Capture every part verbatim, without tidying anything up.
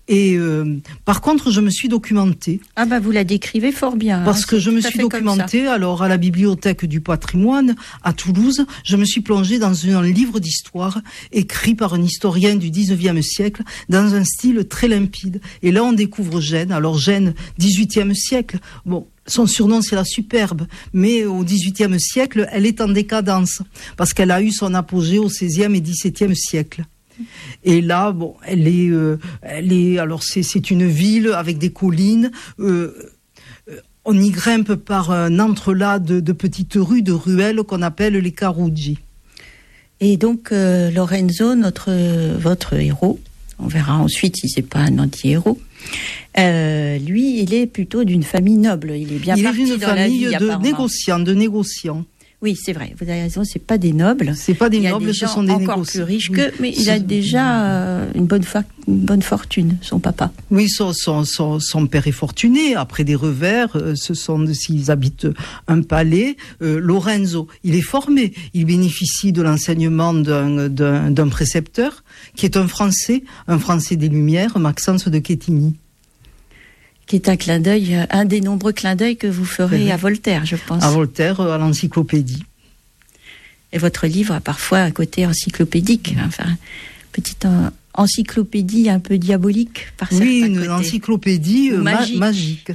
Et euh, par contre, je me suis documentée. Ah bah vous la décrivez fort bien. Parce hein, que je me suis documentée, alors à la Bibliothèque du Patrimoine, à Toulouse, je me suis plongée dans un livre d'histoire écrit par un historien du dix-neuvième siècle, dans un style très limpide. Et là, on découvre Gênes. Alors Gênes, dix-huitième siècle, bon... Son surnom, c'est la Superbe, mais au dix-huitième siècle, elle est en décadence, parce qu'elle a eu son apogée au seizième et dix-septième siècle. Et là, bon, elle est, euh, elle est, alors c'est, c'est une ville avec des collines. Euh, on y grimpe par un entrelac de, de petites rues, de ruelles qu'on appelle les Carugi. Et donc, euh, Lorenzo, notre, votre héros, on verra ensuite si c'est pas un anti-héros. Euh, lui, il est plutôt d'une famille noble. Il est bien il parti est d'une dans famille la vie, de négociants, de négociants. Oui, c'est vrai. Vous avez raison. C'est pas des nobles. C'est pas des il nobles, des ce sont des négociants. Encore plus riches que, mais il a déjà euh, une bonne fa- une bonne fortune, son papa. Oui, son, son, son, son père est fortuné. Après des revers, euh, ce sont s'ils habitent un palais. Euh, Lorenzo, il est formé. Il bénéficie de l'enseignement d'un, d'un, d'un précepteur qui est un Français, un Français des Lumières, Maxence de Quetigny. Qui est un clin d'œil, un des nombreux clins d'œil que vous ferez à Voltaire, je pense. À Voltaire, à l'encyclopédie. Et votre livre a parfois un côté encyclopédique, hein, enfin, petite en, encyclopédie un peu diabolique par certains côtés. Oui, une côtés. encyclopédie euh, magique. Ma- magique.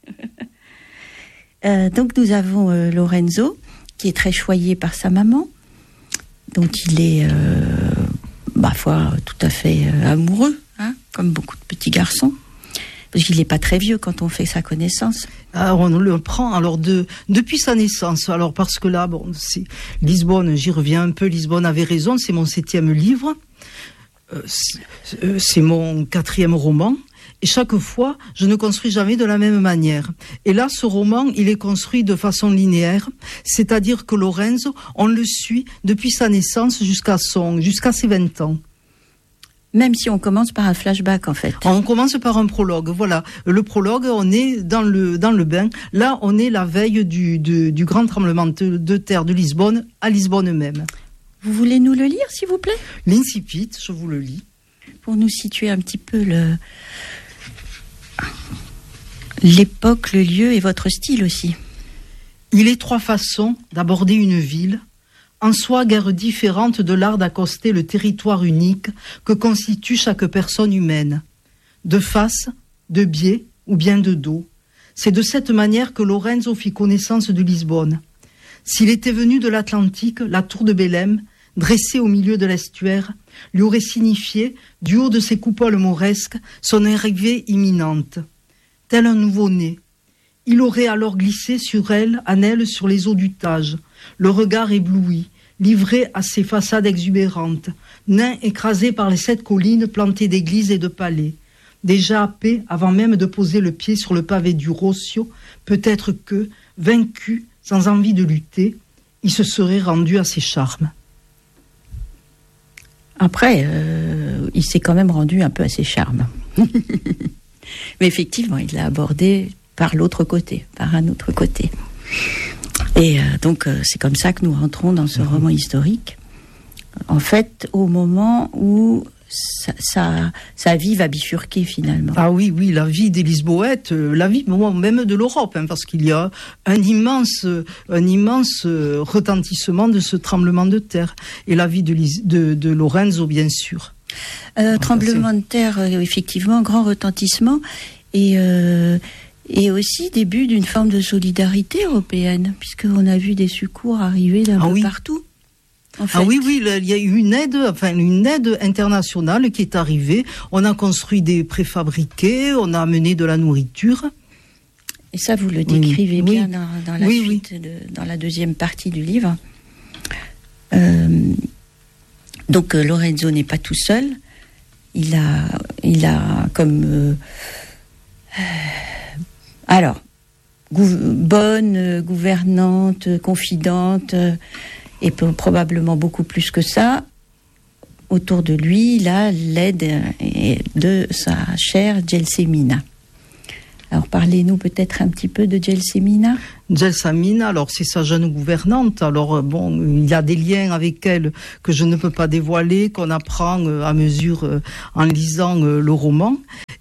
euh, donc nous avons euh, Lorenzo, qui est très choyé par sa maman, dont il est, euh, ma foi, tout à fait euh, amoureux, hein, comme beaucoup de petits garçons. Parce qu'il n'est pas très vieux quand on fait sa connaissance. Alors on le prend alors de depuis sa naissance. Alors parce que là, bon, c'est Lisbonne, j'y reviens un peu. Lisbonne avait raison, c'est mon septième livre, euh, c'est, c'est mon quatrième roman. Et chaque fois, je ne construis jamais de la même manière. Et là, ce roman, il est construit de façon linéaire, c'est-à-dire que Lorenzo, on le suit depuis sa naissance jusqu'à son jusqu'à ses vingt ans. Même si on commence par un flashback, en fait. On commence par un prologue, voilà. Le prologue, on est dans le, dans le bain. Là, on est la veille du, du, du grand tremblement de, de terre de Lisbonne, à Lisbonne même. Vous voulez nous le lire, s'il vous plaît ? L'incipit, je vous le lis. Pour nous situer un petit peu le... l'époque, le lieu et votre style aussi. Il est trois façons d'aborder une ville, en soi guère différente de l'art d'accoster le territoire unique que constitue chaque personne humaine. De face, de biais ou bien de dos. C'est de cette manière que Lorenzo fit connaissance de Lisbonne. S'il était venu de l'Atlantique, la tour de Belém, dressée au milieu de l'estuaire, lui aurait signifié, du haut de ses coupoles mauresques, son arrivée imminente. Tel un nouveau-né. Il aurait alors glissé sur elle, en elle, sur les eaux du Tage, le regard ébloui, livré à ses façades exubérantes, nain écrasé par les sept collines plantées d'églises et de palais. Déjà happé, avant même de poser le pied sur le pavé du Rossio, peut-être que, vaincu, sans envie de lutter, il se serait rendu à ses charmes. Après, euh, il s'est quand même rendu un peu à ses charmes. Mais effectivement, il l'a abordé par l'autre côté, par un autre côté. Et euh, donc, euh, c'est comme ça que nous rentrons dans ce mmh. roman historique. En fait, au moment où sa, sa, sa vie va bifurquer, finalement. Ah oui, oui, la vie des Lisboètes, euh, la vie même de l'Europe, hein, parce qu'il y a un immense, un immense euh, retentissement de ce tremblement de terre. Et la vie de, de, de Lorenzo, bien sûr. Euh, tremblement de terre, euh, effectivement, grand retentissement. Et... Euh, Et aussi début d'une forme de solidarité européenne, puisqu'on a vu des secours arriver d'un ah peu oui. partout. En fait. Ah oui, oui, il y a eu une aide, enfin une aide internationale qui est arrivée. On a construit des préfabriqués, on a amené de la nourriture. Et ça, vous le décrivez oui. bien oui. dans, dans la oui, suite, oui. De, dans la deuxième partie du livre. Euh, donc euh, Lorenzo n'est pas tout seul. Il a, il a comme euh, euh, Alors, gou- bonne, euh, gouvernante, euh, confidente, euh, et p- probablement beaucoup plus que ça, autour de lui, il a l'aide euh, de sa chère Gelsomina. Alors, parlez-nous peut-être un petit peu de Gelsomina. Gelsomina, alors c'est sa jeune gouvernante. Alors bon, il y a des liens avec elle que je ne peux pas dévoiler, qu'on apprend euh, à mesure euh, en lisant euh, le roman.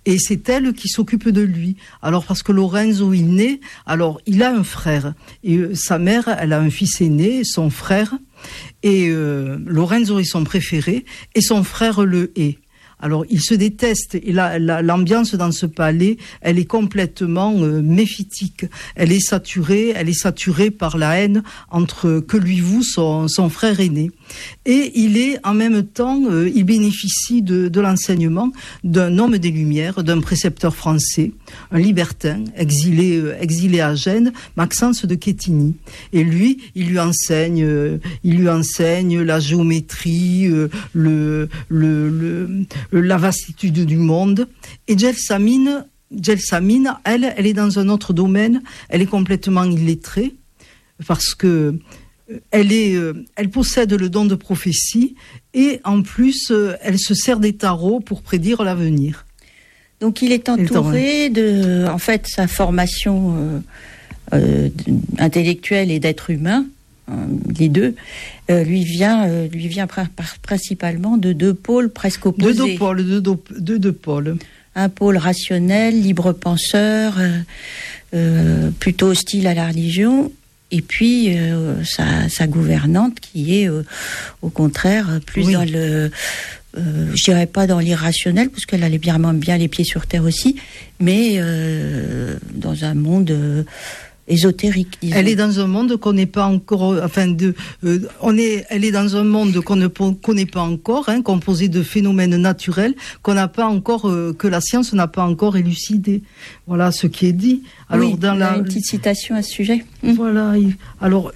Et c'est elle qui s'occupe de lui. Alors parce que Lorenzo, il naît, alors il a un frère. Et euh, sa mère, elle a un fils aîné, son frère. Et euh, Lorenzo est son préféré, et son frère le hait. Alors, ils se détestent, et la, la, l'ambiance dans ce palais, elle est complètement euh, méphitique. Elle est saturée, elle est saturée par la haine entre que lui voue son, son frère aîné. Et il est, en même temps, euh, il bénéficie de, de l'enseignement d'un homme des Lumières, d'un précepteur français, un libertin, exilé, euh, exilé à Gênes, Maxence de Quetigny. Et lui, il lui enseigne, euh, il lui enseigne la géométrie, euh, le, le, le la vastitude du monde. Et Gelsomine, Gelsomine, elle, elle est dans un autre domaine. Elle est complètement illettrée parce que elle est, elle possède le don de prophétie et en plus, elle se sert des tarots pour prédire l'avenir. Donc, il est entouré de, en fait, sa formation euh, euh, intellectuelle et d'être humain. Les deux, euh, lui vient, euh, lui vient pr- pr- principalement de deux pôles presque opposés. De deux pôles, de deux, de deux pôles. Un pôle rationnel, libre penseur, euh, euh, plutôt hostile à la religion, et puis euh, sa, sa gouvernante qui est, euh, au contraire, plus oui. dans le, euh, je dirais pas dans l'irrationnel, parce qu'elle a les, bien, bien les pieds sur terre aussi, mais euh, dans un monde euh, ésotérique, disons. Elle est dans un monde qu'on n'est pas encore, enfin de, euh, on est, elle est dans un monde qu'on ne connaît pas encore, hein, composé de phénomènes naturels qu'on n'a pas encore, euh, que la science n'a pas encore élucidé. Voilà ce qui est dit. Alors oui, dans la une petite citation à ce sujet. Voilà. Alors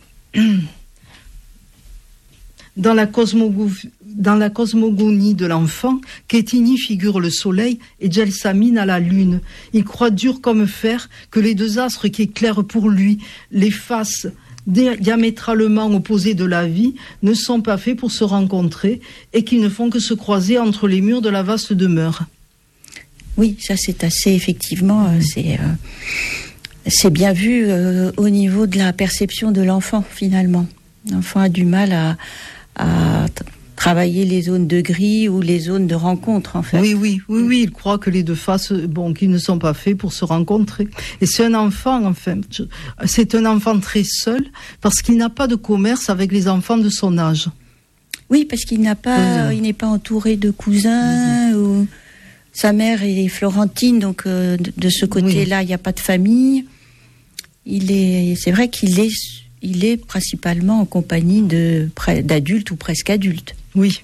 dans la cosmogonie, dans la cosmogonie de l'enfant, Quetigny figure le soleil et Gelsomine à la lune. Il croit dur comme fer que les deux astres qui éclairent pour lui les faces diamétralement opposées de la vie ne sont pas faits pour se rencontrer et qu'ils ne font que se croiser entre les murs de la vaste demeure. Oui, ça c'est assez, effectivement, euh, c'est, euh, c'est bien vu euh, au niveau de la perception de l'enfant, finalement. L'enfant a du mal à, à t- travailler les zones de gris ou les zones de rencontre, en fait. Oui, oui, oui, oui, il croit que les deux faces, bon, qu'ils ne sont pas faits pour se rencontrer. Et c'est un enfant, enfin, c'est un enfant très seul, parce qu'il n'a pas de commerce avec les enfants de son âge. Oui, parce qu'il n'a pas, oui. il n'est pas entouré de cousins, oui. ou sa mère est florentine, donc euh, de, de ce côté-là, il oui. n'y a pas de famille. Il est, c'est vrai qu'il est, il est principalement en compagnie de, d'adultes ou presque adultes. Oui.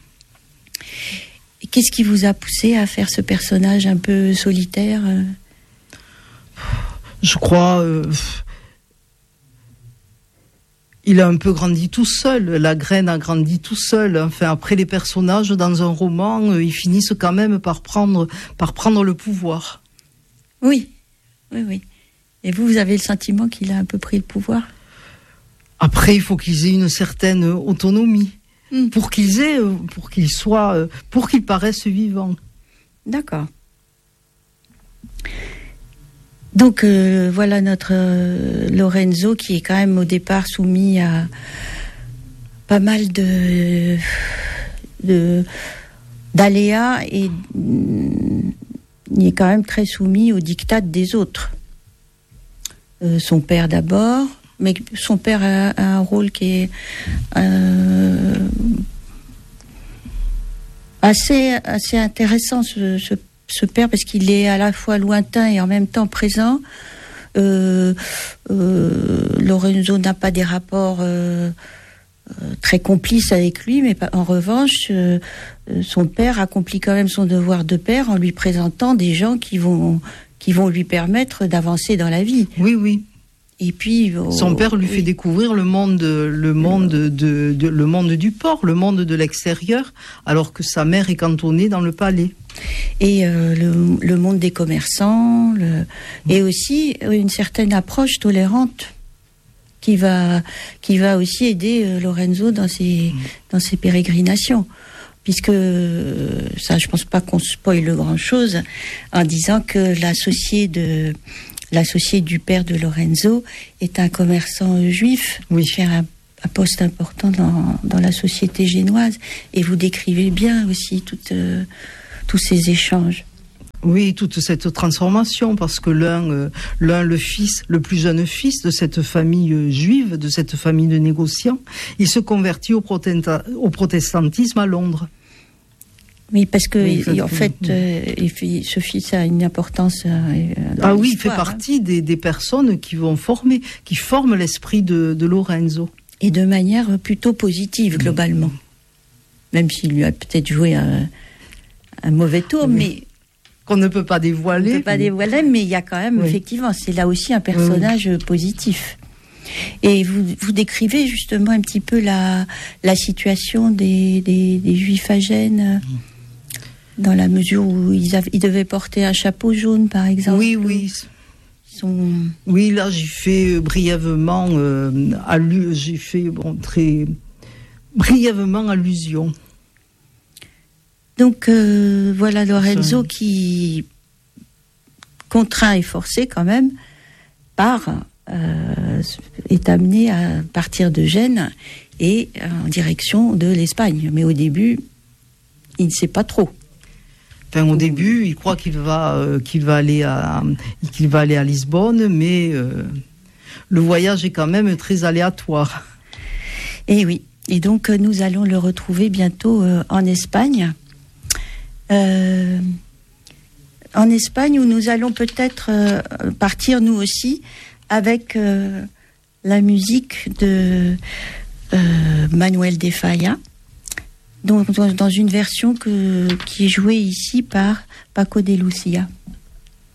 Et qu'est-ce qui vous a poussé à faire ce personnage un peu solitaire ? Je crois... Euh, il a un peu grandi tout seul. La graine a grandi tout seul. Enfin, après, les personnages, dans un roman, euh, ils finissent quand même par prendre, par prendre le pouvoir. Oui, oui, oui. Et vous, vous avez le sentiment qu'il a un peu pris le pouvoir ? Après, il faut qu'ils aient une certaine autonomie. Mmh. Pour qu'ils aient, pour qu'ils soient, pour qu'ils paraissent vivants. D'accord. Donc euh, voilà notre euh, Lorenzo qui est quand même au départ soumis à pas mal de, de d'aléas et mm, il est quand même très soumis aux diktats des autres. Euh, son père d'abord, mais son père a, a un rôle qui est euh, assez assez intéressant, ce, ce, ce père, parce qu'il est à la fois lointain et en même temps présent. Euh, euh, Lorenzo n'a pas des rapports euh, très complices avec lui, mais en revanche, euh, son père accomplit quand même son devoir de père en lui présentant des gens qui vont qui vont lui permettre d'avancer dans la vie. Oui, oui. Et puis oh, son père lui oui. fait découvrir le monde, le monde de, de, de, le monde du port, le monde de l'extérieur, alors que sa mère est cantonnée dans le palais. Et euh, le, le monde des commerçants, le, et aussi une certaine approche tolérante qui va qui va aussi aider euh, Lorenzo dans ses dans ses pérégrinations. Puisque euh, ça, je pense pas qu'on spoile grand chose en disant que l'associé de L'associé du père de Lorenzo est un commerçant juif, oui. qui a un, un poste important dans, dans la société génoise. Et vous décrivez bien aussi tout, euh, tous ces échanges. Oui, toute cette transformation, parce que l'un, euh, l'un, le fils, le plus jeune fils de cette famille euh, juive, de cette famille de négociants, il se convertit au, protesta- au protestantisme à Londres. Oui, parce que Oui, il, en fait, euh, il fait, ce fils a une importance. Euh, dans ah oui, il fait hein. partie des, des personnes qui vont former, qui forment l'esprit de, de Lorenzo. Et de manière plutôt positive, globalement. Mmh. Même s'il lui a peut-être joué un, un mauvais tour, oui. mais... Qu'on ne peut pas dévoiler. On ne peut pas mais... dévoiler, mais il y a quand même, oui. effectivement, c'est là aussi un personnage oui. positif. Et vous, vous décrivez justement un petit peu la, la situation des, des, des Juifs à Gênes, mmh. dans la mesure où ils, avaient, ils devaient porter un chapeau jaune, par exemple. Oui, oui. Ils sont... Oui, là, j'ai fait brièvement, euh, allu- j'ai fait bon, très brièvement allusion. Donc euh, voilà Lorenzo qui, contraint et forcé quand même, part, euh, est amené à partir de Gênes et en direction de l'Espagne. Mais au début, il ne sait pas trop. Enfin, au début, il croit qu'il va, euh, qu'il va aller à, qu'il va aller à Lisbonne, mais euh, le voyage est quand même très aléatoire. Et oui. Et donc nous allons le retrouver bientôt euh, en Espagne. Euh, en Espagne, où nous allons peut-être euh, partir nous aussi avec euh, la musique de euh, Manuel de Falla, donc dans une version que, qui est jouée ici par Paco de Lucia.